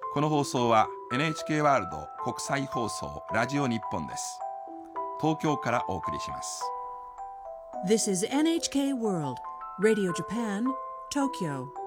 この放送は NHK ワールド国際放送ラジオ日本です。東京からお送りします。 This is NHK World Radio Japan, Tokyo